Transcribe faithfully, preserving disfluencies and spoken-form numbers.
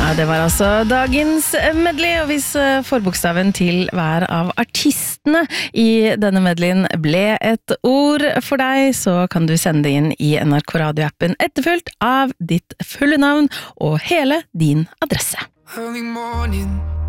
det var altså dagens medley, og hvis forbokstaven til hver av artistene i denne medleyen ble et ord for deg, så kan du sende det inn i N R K Radio-appen etterfulgt av ditt fulle navn og hele din adresse. Early morning